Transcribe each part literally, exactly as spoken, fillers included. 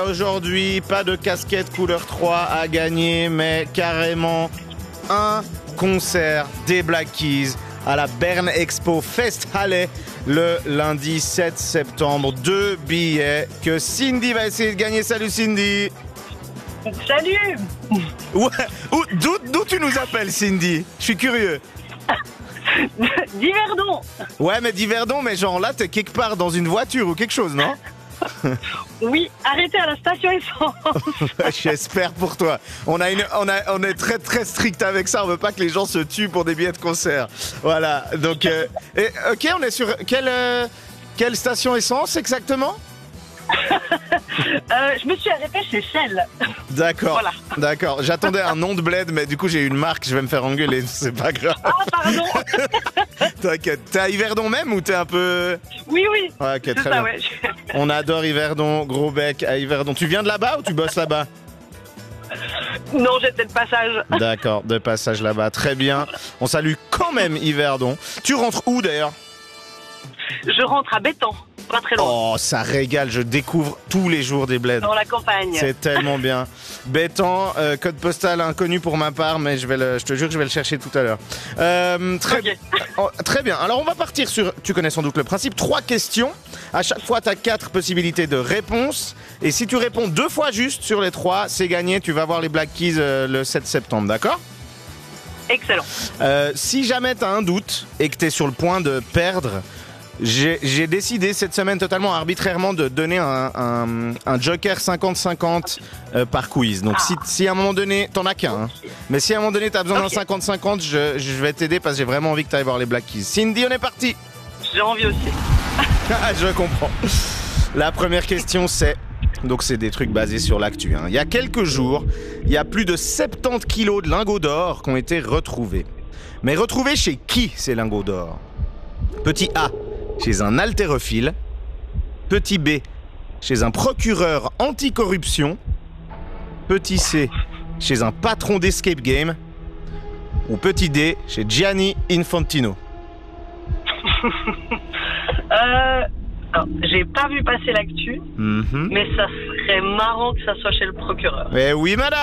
Aujourd'hui, pas de casquette couleur trois à gagner, mais carrément un concert des Black Keys à la Bern Expo Festhalle le lundi sept septembre. Deux billets que Cindy va essayer de gagner. Salut Cindy. Salut. Ouais, d'où, d'où tu nous appelles Cindy? Je suis curieux. d'Yverdon. Ouais, mais d'Yverdon, mais genre là, t'es quelque part dans une voiture ou quelque chose, non? Oui, arrêtez à la station essence. J'espère pour toi. On a une, on a, on est très très strict avec ça. On veut pas que les gens se tuent pour des billets de concert. Voilà. Donc, euh, et, ok, on est sur quelle, euh, quelle station essence exactement? euh, je me suis arrêtée chez Shell. D'accord, voilà. D'accord. J'attendais un nom de bled, mais du coup j'ai eu une marque, je vais me faire engueuler, c'est pas grave. Ah, pardon. T'inquiète. T'es à Yverdon même ou t'es un peu... Oui, oui. Ouais, ok, très ça, bien. Ouais. On adore Yverdon, gros bec à Yverdon. Tu viens de là-bas ou tu bosses là-bas? Non, j'étais de passage. D'accord, de passage là-bas, très bien. On salue quand même Yverdon. Tu rentres où d'ailleurs? Je rentre à Béton. Pas très loin. Oh, ça régale, je découvre tous les jours des bleds. Dans la campagne. C'est tellement bien. Bétan, euh, code postal inconnu pour ma part, mais je, vais le, je te jure que je vais le chercher tout à l'heure. Euh, très, okay. oh, très bien. Alors, on va partir sur, tu connais sans doute le principe, trois questions. À chaque fois, tu as quatre possibilités de réponse. Et si tu réponds deux fois juste sur les trois, c'est gagné. Tu vas voir les Black Keys euh, le sept septembre, d'accord? Excellent. Euh, si jamais tu as un doute et que tu es sur le point de perdre, J'ai, j'ai décidé cette semaine totalement arbitrairement de donner un, un, un joker cinquante cinquante euh, par quiz. Donc ah. si, si à un moment donné, t'en as qu'un, hein. Mais si à un moment donné t'as besoin okay. d'un cinquante cinquante, je, je vais t'aider parce que j'ai vraiment envie que t'ailles voir les Black Keys. Cindy, on est parti. J'ai envie aussi. Je comprends. La première question c'est, donc c'est des trucs basés sur l'actu, hein. Il y a quelques jours, il y a plus de soixante-dix kilos de lingots d'or qui ont été retrouvés. Mais retrouvés chez qui ces lingots d'or? Petit A, chez un haltérophile. Petit B, chez un procureur anticorruption. Petit C, chez un patron d'escape game. Ou petit D, chez Gianni Infantino. euh, alors, j'ai pas vu passer l'actu, mm-hmm. mais ça serait marrant que ça soit chez le procureur. Mais oui, madame.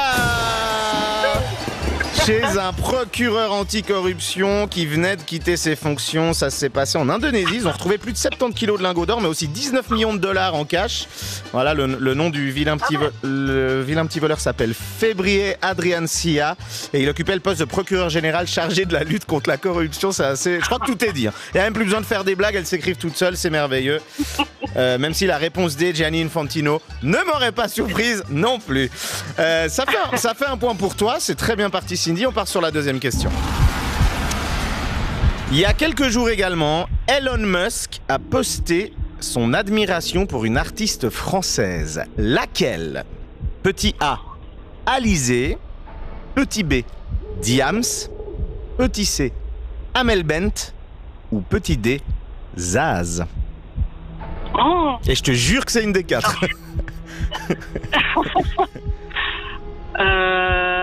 Chez un procureur anticorruption qui venait de quitter ses fonctions. Ça s'est passé en Indonésie. Ils ont retrouvé plus de soixante-dix kilos de lingots d'or, mais aussi dix-neuf millions de dollars en cash. Voilà, le, le nom du vilain petit, vo- le vilain petit voleur s'appelle Febrié Adrian Sia et il occupait le poste de procureur général chargé de la lutte contre la corruption. C'est assez... Je crois que tout est dit. Il n'y a même plus besoin de faire des blagues, elles s'écrivent toutes seules, c'est merveilleux. Euh, même si la réponse D, Gianni Infantino, ne m'aurait pas surprise non plus. Euh, ça, fait un, ça fait un point pour toi, c'est très bien parti Cindy. On part sur la deuxième question. Il y a quelques jours également, Elon Musk a posté son admiration pour une artiste française. Laquelle? Petit A, Alizée. Petit B, Diams. Petit C, Amel Bent. Ou petit D, Zaz. Oh. Et je te jure que c'est une des quatre. euh...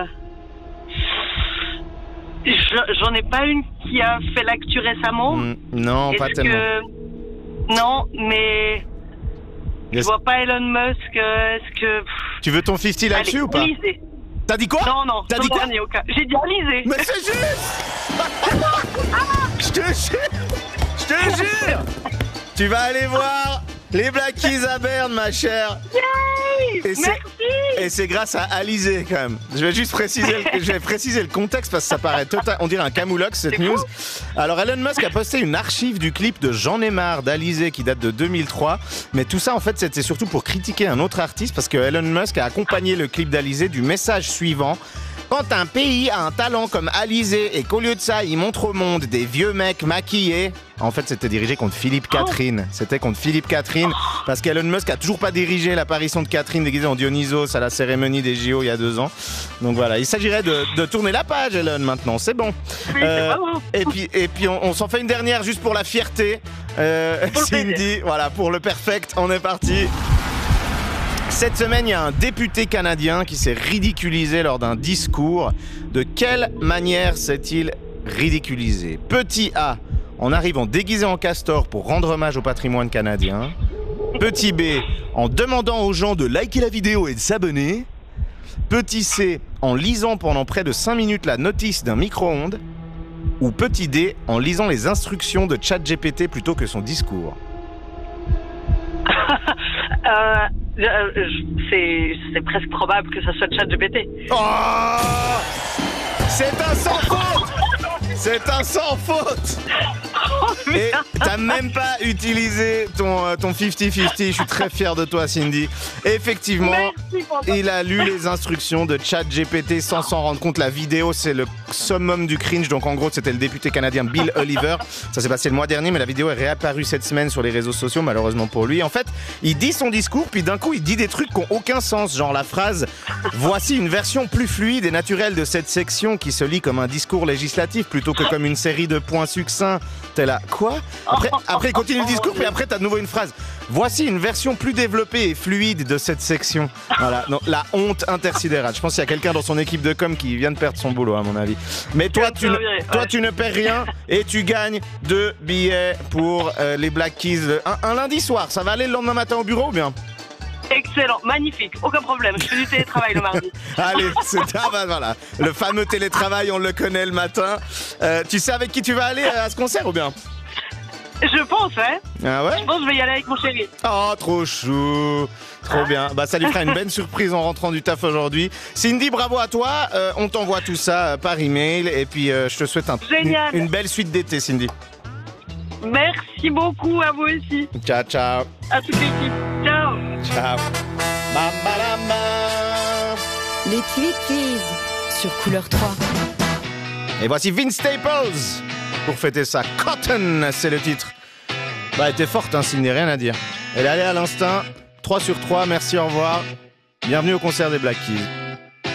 J'en ai pas une qui a fait l'actu récemment. Mmh, non, Est-ce pas tellement. Que... Non, mais yes. Je vois pas Elon Musk. Est-ce que tu veux ton cinquante là-dessus ou pas? Alizé. T'as dit quoi? Non, non. T'as dit quoi? J'ai dit Alizé. Mais c'est juste. Je te jure. Je te jure. Tu vas aller voir les Black Keys à Berne, ma chère. Yay. Et c'est, Merci. et c'est grâce à Alizé quand même. Je vais juste préciser, le, je vais préciser le contexte parce que ça paraît total. On dirait un camoulox cette c'est news. Cool. Alors Elon Musk a posté une archive du clip de J'en ai marre d'Alizé qui date de deux mille trois. Mais tout ça en fait c'était surtout pour critiquer un autre artiste parce que Elon Musk a accompagné le clip d'Alizé du message suivant. Quand un pays a un talent comme Alizé et qu'au lieu de ça, il montre au monde des vieux mecs maquillés. En fait, c'était dirigé contre Philippe Catherine. C'était contre Philippe Catherine parce qu'Elon Musk a toujours pas dirigé l'apparition de Catherine déguisée en Dionysos à la cérémonie des J O il y a deux ans. Donc voilà, il s'agirait de, de tourner la page, Elon, maintenant. C'est bon. Oui, euh, c'est bon. Et puis, et puis on, on s'en fait une dernière juste pour la fierté. Euh, Cindy, voilà, pour le perfect, on est parti. Cette semaine, il y a un député canadien qui s'est ridiculisé lors d'un discours. De quelle manière s'est-il ridiculisé? Petit A, en arrivant déguisé en castor pour rendre hommage au patrimoine canadien. Petit B, en demandant aux gens de liker la vidéo et de s'abonner. Petit C, en lisant pendant près de cinq minutes la notice d'un micro-ondes. Ou petit D, en lisant les instructions de ChatGPT plutôt que son discours. euh, euh, c'est, c'est presque probable que ça soit ChatGPT. Oh, c'est un sans faute. C'est un sans faute. Oh, Et t'as même pas utilisé ton, euh, ton cinquante cinquante. Je suis très fier de toi, Cindy. Effectivement, il a lu les instructions de ChatGPT sans s'en rendre compte. La vidéo, c'est le summum du cringe. Donc en gros, c'était le député canadien Bill Oliver. Ça s'est passé le mois dernier, mais la vidéo est réapparue cette semaine sur les réseaux sociaux, malheureusement pour lui. En fait, il dit son discours, puis d'un coup, il dit des trucs qui n'ont aucun sens. Genre la phrase « Voici une version plus fluide et naturelle de cette section qui se lit comme un discours législatif plutôt que comme une série de points succincts. » T'es là, quoi? Après, après, il continue le discours, puis après, t'as de nouveau une phrase. Voici une version plus développée et fluide de cette section. Voilà, non, la honte intersidérale. Je pense qu'il y a quelqu'un dans son équipe de com qui vient de perdre son boulot, à mon avis. Mais toi, tu ne, toi, tu ne perds rien et tu gagnes deux billets pour euh, les Black Keys un, un lundi soir. Ça va aller le lendemain matin au bureau ou bien? Excellent, magnifique, aucun problème. Je fais du télétravail le mardi. Allez, c'est ah bah voilà, le fameux télétravail, on le connaît le matin. Euh, tu sais avec qui tu vas aller à ce concert ou bien? Je pense, ouais. Ah ouais? Je pense que je vais y aller avec mon chéri. Oh, trop chou. Trop bien. Bah, ça lui fera une belle surprise en rentrant du taf aujourd'hui. Cindy, bravo à toi. Euh, on t'envoie tout ça euh, par email. Et puis, euh, je te souhaite un, une, une belle suite d'été, Cindy. Merci beaucoup, à vous aussi. Ciao, ciao. À toute l'équipe. Ciao. Ciao. Bam, bam, bam. Les Tweet Quiz sur Couleur trois. Et voici Vince Staples pour fêter ça. Cotton, c'est le titre. Bah, elle était forte, hein, Cindy, rien à dire. Elle est allée à l'instinct. trois sur trois, merci, au revoir. Bienvenue au concert des Black Keys.